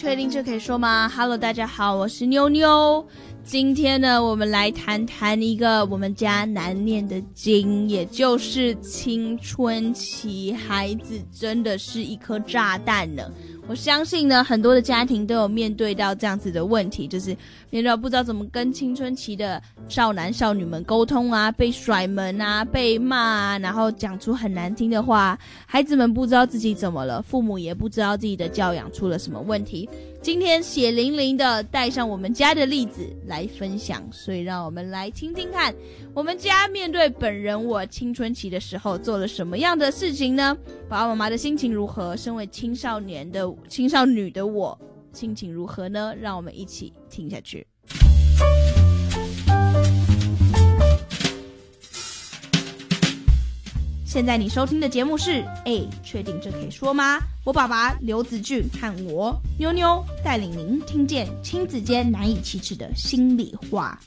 确定这可以说吗 ？Hello， 大家好，我是妞妞。今天呢，我们来谈谈一个我们家难念的经，也就是青春期。孩子真的是一颗炸弹呢。我相信呢，很多的家庭都有面对到这样子的问题，就是面对到不知道怎么跟青春期的少男少女们沟通啊，被甩门啊，被骂啊，然后讲出很难听的话，孩子们不知道自己怎么了，父母也不知道自己的教养出了什么问题。今天血淋淋的带上我们家的例子来分享，所以让我们来听听看，我们家面对本人我青春期的时候做了什么样的事情呢？爸爸妈妈的心情如何？身为青少女的我心情如何呢？让我们一起听下去。现在你收听的节目是确定这可以说吗？我爸爸刘子俊和我妞妞带领您听见亲子间难以启齿的心里话。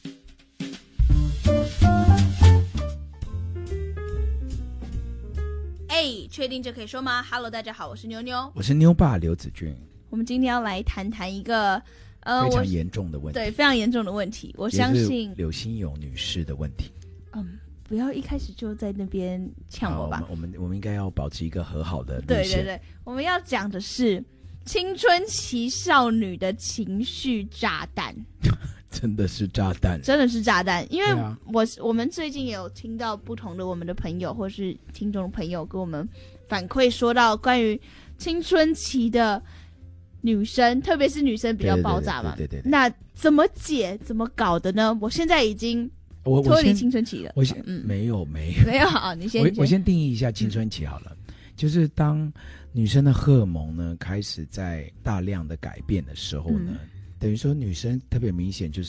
确定这可以说吗 ？Hello， 大家好，我是妞妞， 我是妞爸刘子俊。 我们今天要来谈谈一个非常严重的问题， 对，非常严重的问题。我相信柳欣勇女士的问题。 不要一开始就在那边呛我吧。 我们应该要保持一个和好的路线。 对，我们要讲的是青春期少女的情绪炸弹。 真的是炸弹， 真的是炸弹。因为我们最近也有听到不同的我们的朋友或是听众朋友跟我们反馈说到关于青春期的女生，特别是女生比较爆炸嘛。对。那怎么解怎么搞的呢？我现在已经脱离青春期了。 没有好，你先。 我先定义一下青春期好了，就是当女生的荷尔蒙呢开始在大量的改变的时候呢，等于说女生特别明显就是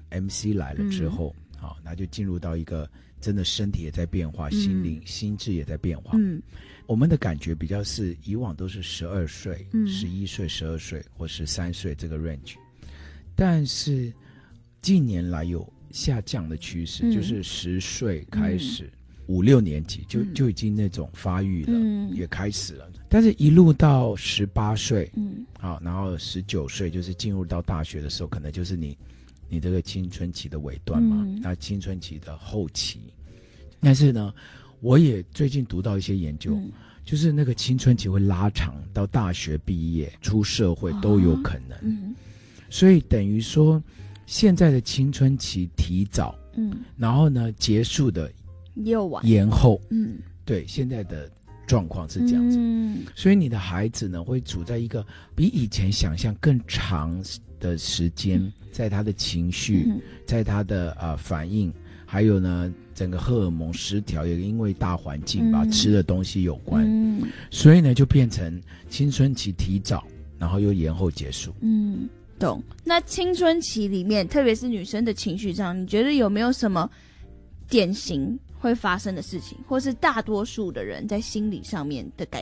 MC 来了之后，好，那就进入到一个真的身体也在变化，心灵心智也在变化。我们的感觉比较是以往都是12岁、11岁、12岁或13岁这个 range， 但是近年来有下降的趋势，就是10岁开始，5、6年级就已经那种发育了，也开始了。但是一路到18岁，好，然后19岁就是进入到大学的时候，可能就是你这个青春期的尾端嘛，那青春期的后期。但是呢，我也最近读到一些研究，就是那个青春期会拉长到大学毕业、出社会都有可能。所以等于说，现在的青春期提早，然后呢结束的延后，对，现在的状况是这样子。所以你的孩子呢会处在一个比以前想象更长的时间，在他的情绪，在他的反应，还有呢整个荷尔蒙失调，也因为大环境吧，吃的东西有关，所以呢就变成青春期提早，然后又延后结束。 懂。那青春期里面，特别是女生的情绪上，你觉得有没有什么典型会发生的事情，或是大多数的人在心理上面的改